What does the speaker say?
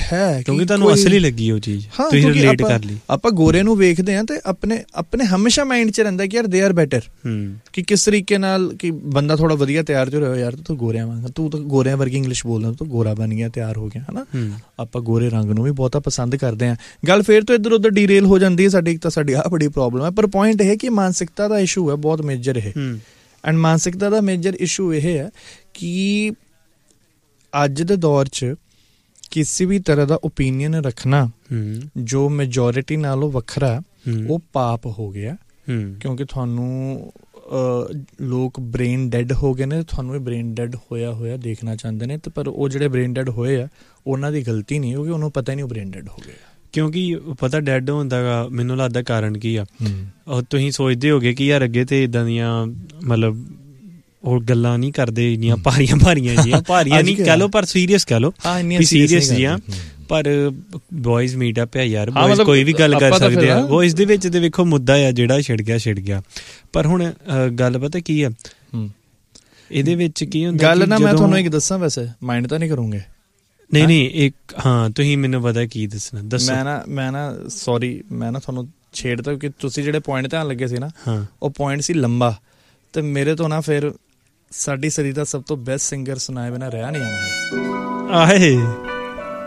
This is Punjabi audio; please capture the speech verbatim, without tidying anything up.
ਹੈ ਕਿਉਂਕਿ ਤੁਹਾਨੂੰ ਅਸਲੀ ਲੱਗੀ ਉਹ ਚੀਜ਼, ਤੁਸੀਂ ਰਿਲੇਟ ਕਰ ਲਈ। ਆਪਾਂ ਗੋਰੇ ਨੂੰ ਵੇਖਦੇ ਹਾਂ ਤੇ ਆਪਣੇ ਆਪਣੇ ਹਮੇਸ਼ਾ ਮਾਈਂਡ 'ਚ ਰਹਿੰਦਾ ਕਿ ਯਾਰ ਦੇ ਆਰ ਬੈਟਰ, ਕਿ ਕਿਸ ਤਰੀਕੇ ਨਾਲ ਕਿ ਬੰਦਾ ਥੋੜਾ ਵਧੀਆ ਤਿਆਰ ਜੋ ਰਿਹਾ ਯਾਰ ਤੂੰ ਗੋਰਿਆਂ ਵਾਂਗ, ਤੂੰ ਤਾਂ ਗੋਰਿਆਂ ਵਰਗੀ ਇੰਗਲਿਸ਼ ਬੋਲਦਾ, ਤੂੰ ਗੋਰਾ ਬਣ ਗਿਆ, ਤਿਆਰ ਹੋ ਗਿਆ, ਹਨਾ। ਆਪਾਂ ਗੋਰੇ ਰੰਗ ਨੂੰ ਵੀ ਬਹੁਤਾ ਪਸੰਦ ਕਰਦੇ ਹਾਂ। ਗੱਲ ਫਿਰ ਤੋਂ ਇੱਧਰ ਉੱਧਰ ਡੀਰੇਲ ਹੋ ਜਾਂਦੀ ਹੈ ਸਾਡੀ, ਇੱਕ ਤਾਂ ਸਾਡੀ ਆਹ ਬੜੀ ਪ੍ਰੋਬਲਮ ਹੈ। ਪਰ ਪੁਆਇੰਟ ਇਹ ਕਿ ਮਾਨਸਿਕਤਾ ਦਾ ਇਸ਼ੂ ਹੈ ਬਹੁਤ ਮੇਜਰ ਇਹ, ਐਂਡ ਮਾਨਸਿਕਤਾ ਦਾ ਮੇਜਰ ਇਸ਼ੂ ਇਹ ਹੈ ਕਿ ਅੱਜ ਦੇ ਦੌਰ 'ਚ ਕਿਸੇ ਵੀ ਤਰ੍ਹਾਂ ਦਾ ਓਪੀਨੀਅਨ ਰੱਖਣਾ ਜੋ ਮੈਜੋਰਿਟੀ ਨਾਲੋਂ ਵੱਖਰਾ, ਉਹ ਪਾਪ ਹੋ ਗਿਆ। ਕਿਉਂਕਿ ਤੁਹਾਨੂੰ ਲੋਕ ਬ੍ਰੇਨ ਡੈਡ ਹੋ ਗਏ ਨੇ, ਤੁਹਾਨੂੰ ਵੀ ਬ੍ਰੇਨ ਡੈਡ ਹੋਇਆ ਹੋਇਆ ਦੇਖਣਾ ਚਾਹੁੰਦੇ ਨੇ। ਤੇ ਪਰ ਉਹ ਜਿਹੜੇ ਬ੍ਰੇਨ ਡੈਡ ਹੋਏ ਆ ਉਹਨਾਂ ਦੀ ਗਲਤੀ ਨਹੀਂ, ਕਿਉਂਕਿ ਉਹਨੂੰ ਪਤਾ ਹੀ ਨਹੀਂ ਉਹ ਬ੍ਰੇਨ ਡੈਡ ਹੋ ਗਏ। ਕਿਉਂਕਿ ਪਤਾ ਡੈਡ ਹੋਣ ਦਾ ਮੈਨੂੰ ਲੱਗਦਾ ਕਾਰਨ ਕੀ ਆ, ਤੁਸੀਂ ਸੋਚਦੇ ਹੋਗੇ ਕਿ ਯਾਰ ਅੱਗੇ ਤੇ ਇੱਦਾਂ ਦੀਆਂ ਮਤਲਬ ਉਹ ਗੱਲਾਂ ਨਹੀਂ ਕਰਦੇ ਇੰਨੀਆਂ ਭਾਰੀਆਂ ਭਾਰੀਆਂ ਜਿਹੀਆਂ, ਭਾਰੀਆਂ ਨਹੀਂ ਕਹਿ ਲਓ ਪਰ ਸੀਰੀਅਸ ਕਹਿ ਲਓ, ਸੀਰੀਅਸ ਜਿਹੀਆਂ। ਪਰ ਬੋਇਜ਼ ਮੀਟਅਪ ਹੈ ਯਾਰ, ਬੋਇਜ਼ ਕੋਈ ਵੀ ਗੱਲ ਕਰ ਸਕਦੇ ਆ। ਬੋਇਜ਼ ਦੇ ਵਿੱਚ ਤੇ ਵੇਖੋ ਮੁੱਦਾ ਆ ਜਿਹੜਾ ਛਿੜ ਗਿਆ ਛਿੜ ਗਿਆ। ਪਰ ਹੁਣ ਗੱਲ ਪਤਾ ਕੀ ਆ ਇਹਦੇ ਵਿੱਚ ਕੀ ਹੁੰਦਾ, ਗੱਲ ਨਾ ਮੈਂ ਤੁਹਾਨੂੰ ਇੱਕ ਦੱਸਾਂ, ਵੈਸੇ ਮਾਈਂਡ ਤਾਂ ਨਹੀਂ ਕਰੋਗੇ? ਨਹੀਂ ਨਹੀਂ ਇੱਕ ਹਾਂ ਤੁਸੀਂ ਮੈਨੂੰ ਪਤਾ ਕੀ ਦੱਸਣਾ, ਦੱਸੋ। ਮੈਂ ਨਾ ਮੈਂ ਨਾ ਸੋਰੀ ਮੈਂ ਨਾ ਤੁਹਾਨੂੰ ਛੇੜਤਾ ਕਿ ਤੁਸੀਂ ਜਿਹੜੇ ਪੁਆਇੰਟ ਧਿਆਨ ਲੱਗੇ ਸੀ ਨਾ, ਉਹ ਪੁਆਇੰਟ ਸੀ ਲੰਬਾ, ਤੇ ਮੇਰੇ ਤੋਂ ਨਾ ਫਿਰ ਸਾਡੀ ਸਦੀ ਦਾ ਸਭ ਤੋਂ ਬੈਸਟ ਸਿੰਗਰ ਸੁਣਾਏ ਬਿਨਾਂ ਰਿਹਾ ਨਹੀਂ ਆਉਣਾ। ਆਹੇ